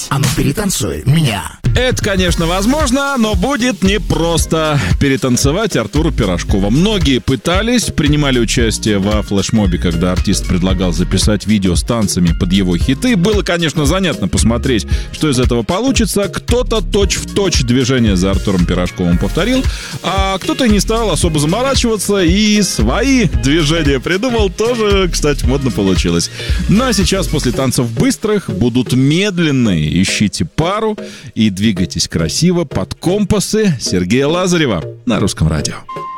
А ну перетанцуй меня. Это, конечно, возможно, но будет непросто перетанцевать Артуру Пирожкову. Многие пытались, принимали участие во флешмобе, когда артист предлагал записать видео с танцами под его хиты. Было, конечно, занятно посмотреть, что из этого получится. Кто-то точь-в-точь движение за Артуром Пирожковым повторил, а кто-то не стал особо заморачиваться и свои движения придумал. Тоже, кстати, модно получилось. Ну а сейчас после танцев быстрых будут медленные. Ищите пару и двигайтесь красиво под компасы Сергея Лазарева на Русском радио.